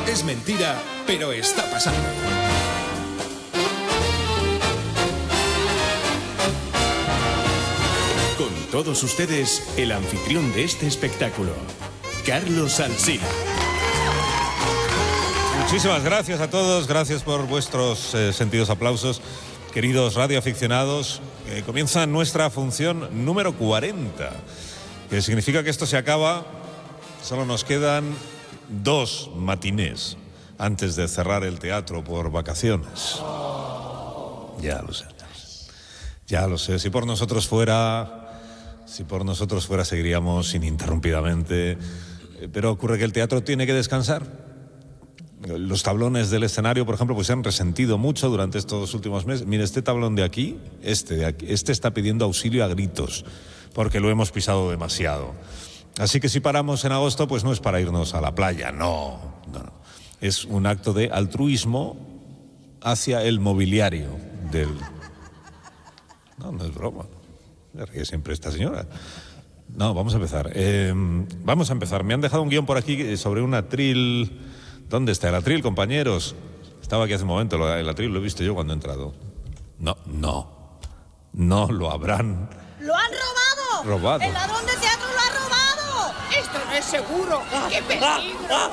Es mentira, pero está pasando. Con todos ustedes, el anfitrión de este espectáculo, Carlos Alsina. Muchísimas gracias a todos, gracias por vuestros sentidos aplausos. Queridos radioaficionados, comienza nuestra función número 40, que significa que esto se acaba. Solo nos quedan 2 matinés antes de cerrar el teatro por vacaciones. Ya lo sé. Ya lo sé. Si por nosotros fuera, seguiríamos ininterrumpidamente. Pero ocurre que el teatro tiene que descansar. Los tablones del escenario, por ejemplo, pues se han resentido mucho durante estos últimos meses. Mire, este tablón de aquí, este está pidiendo auxilio a gritos, porque lo hemos pisado demasiado. Así que si paramos en agosto, pues no es para irnos a la playa, no. Es un acto de altruismo hacia el mobiliario del... No es broma. Me ríe siempre esta señora. No, vamos a empezar. Me han dejado un guión por aquí sobre un atril... ¿Dónde está el atril, compañeros? Estaba aquí hace un momento, el atril lo he visto yo cuando he entrado. No lo habrán... ¡Lo han robado! ¡El ladrón de teatro lo ha robado! ¡Esto no es seguro! ¡Qué peligro!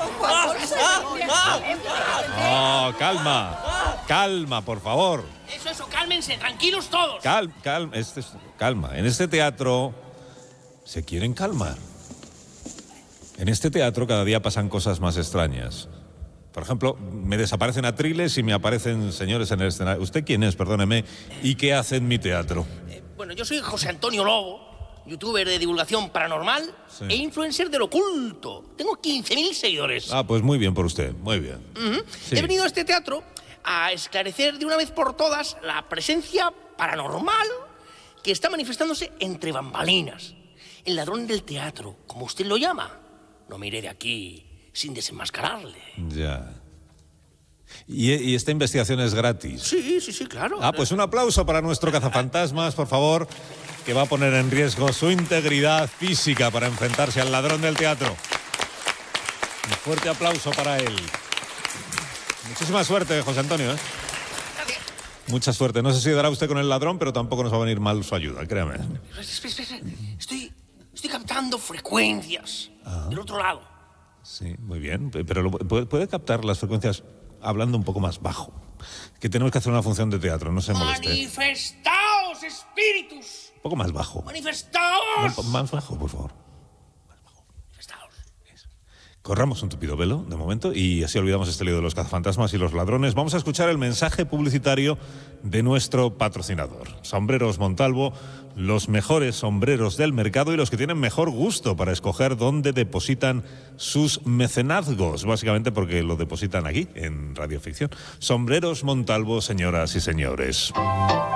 Calma, por favor. Eso, cálmense, tranquilos todos. Calma. En este teatro se quieren calmar. En este teatro cada día pasan cosas más extrañas. Por ejemplo, me desaparecen atriles y me aparecen señores en el escenario. ¿Usted quién es? Perdóneme. ¿Y qué hace en mi teatro? Bueno, yo soy José Antonio Lobo, youtuber de divulgación paranormal e influencer del oculto. Tengo 15.000 seguidores. Ah, pues muy bien por usted, muy bien. Sí. He venido a este teatro a esclarecer de una vez por todas la presencia paranormal que está manifestándose entre bambalinas. El ladrón del teatro, como usted lo llama. No me iré de aquí sin desenmascararle. Ya. ¿Y esta investigación es gratis? Sí, claro. Ah, pues un aplauso para nuestro cazafantasmas, por favor, que va a poner en riesgo su integridad física para enfrentarse al ladrón del teatro. Un fuerte aplauso para él. Muchísima suerte, José Antonio, ¿eh? Gracias. Mucha suerte. No sé si dará usted con el ladrón, pero tampoco nos va a venir mal su ayuda, créame. Espera. Estoy captando frecuencias del otro lado. Sí, muy bien. Pero puede captar las frecuencias hablando un poco más bajo. Que tenemos que hacer una función de teatro, no se moleste. ¡Manifestaos, espíritus! Un poco más bajo. ¡Manifestaos! Más bajo, por favor. Más bajo. ¡Manifestaos! Corramos un tupido velo, de momento, y así olvidamos este lío de los cazafantasmas y los ladrones. Vamos a escuchar el mensaje publicitario de nuestro patrocinador. Sombreros Montalvo, los mejores sombreros del mercado y los que tienen mejor gusto para escoger dónde depositan sus mecenazgos, básicamente porque lo depositan aquí, en Radioficción. Sombreros Montalvo, señoras y señores.